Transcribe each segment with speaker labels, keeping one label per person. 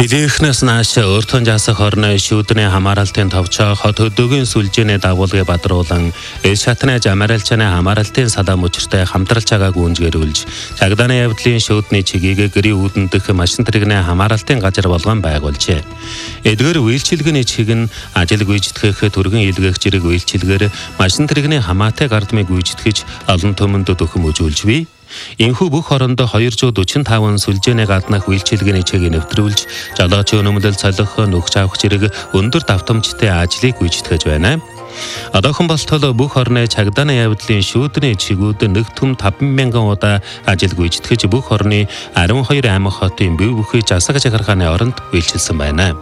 Speaker 1: Жилийнхнээс нааш өөртөө жасах хорны шүүдний хамааралтын товчоо хот хөдөөгийн сүлжээний дагуулгыг бадруулан шатны жамааралчны хамааралтын садам учиртай хамтралж байгааг гүнзгэрүүлж цагданы явдлын шүүдний чигийг гэрийн үүдэн дэх машин тэрэгний хамааралтын газар болгон байгуулжээ. Эдгээр үйлчилгээний чиг нь ажил гүйцэтгэх түргэн илгээх зэрэг үйлчилгээр машин тэрэгний хамаатай гардмыг гүйцэтгэж олон түмэнд дөхөм үзүүлж бий. Энэхүү бүх орондоо 245 сүлжээний гаднах үйлчилгээний чигийг нэвтрүүлж, жолоочийн өнөмлөл солих, нүгч авах зэрэг өндөр давтамжтай ажлыг гүйцэтгэж байна. Одоохон болтол бүх орны цагданы явдлын шүүдний чигүүд нэг түм 5,000 удаа ажил гүйцэтгэж бүх орны 12 аймаг хотын бие бүхий засаг захиргааны оронд үйлчилсэн байна.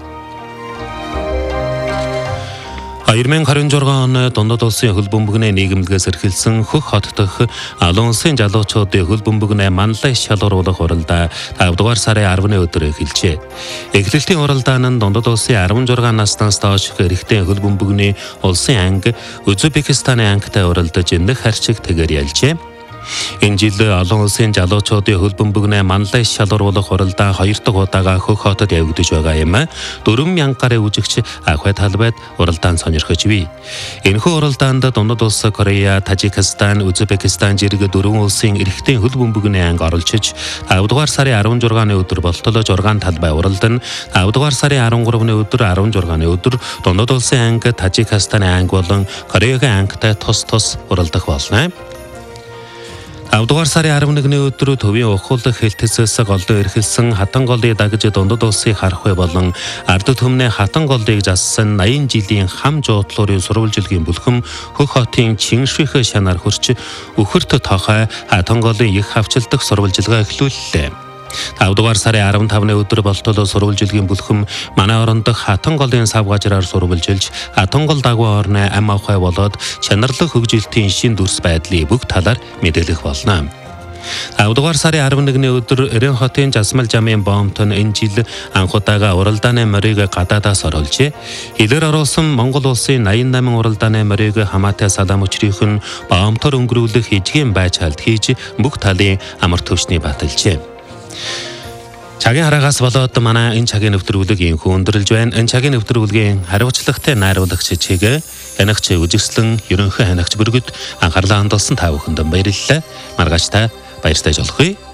Speaker 1: 2026 оны дундад улсын хөл бөмбөгний нийгэмлэгээс эрхэлсэн хөх хот дох олон улсын залуучуудын хөл бөмбөгний манлай шалгаруулах уралдаа 5 дугаар сарын 10-ны өдөр эхэлжээ. Эхлэлтийн уралдаа нь дундад улсын 16 наснаас доош эрэгтэй хөл бөмбөгний улсын анги Узбекистаны ангитай уралдаж нэх харчиг тэгээр ялжээ. Энэ жил олон улсын залуучуудын хөл бөмбөгний манлай шалгаруулах уралдаа 2 дахь удаага хөх хотод явагдаж байгаа юм. 4,000 гарын үжигч ахвай талбайд уралдаанд сонирхож бий. Энэхүү уралдаанд дундад улс Корея, Тажикстан, Узбекистан зэрэг 4 улсын эрэгтэй хөл бөмбөгний анги оролцож 5 дугаар сарын 16-ны өдөр болтол 6 талбай уралд нь 5 дугаар сарын 13-ны өдөр 16-ны өдөр дундад улсын анги Тажикстаны анги болон Кореягийн ангитай тус уралдах болно. 5 дугаар сарын 11-ны өдөр төвийн ухуул хэлтэцээс голдоо эрхэлсэн хатан голыг дагж дундад улсыг харахуй болон ард түмний хатан голыг зассан 80 жилийн хам жуудлуурын сурвалжилгийн бүлхэм хөх хотын Чинших шанаар хөрч өхөрт тохой хатан голын их хавчилдах сурвалжилгаа эхлүүллээ. 5 дугаар сарын 15-ны өдөр болтол сурвалжилгийн бүлхэм манай оронд хатан голын сав газраар сурвалжилж хатан гол дагуу орны ам авахай болоод чанарлах хөгжилтийн шин дүрс байдлыг бүх талаар мэдээлэх болно. 5 дугаар сарын 11-ны өдөр Эрен хотын Жасмал жамын боомтон энэ жил анх удаага уралдааны морийг гадаадаас оруулжээ. Хилээр оруулсан Монгол улсын 88 уралдааны морийг хамаатай садам учрынх нь боомтор өнгөрүүлэх эжгийн байцаалт хийж бүх талын амар төвчний баталжээ. Цагийн хараагаас болоод манай энэ цагийн нэвтрүүлэг инхүү өндөрлж байна. Энэ цагийн нэвтрүүлгийн хариуцлагатай найруулагч чигээ хянагч үжигслэн ерөнхий хянагч бүргэд анхаарлаа хандуулсан та бүхэнд баярлалаа. Маргааш та баяртай жолохъё.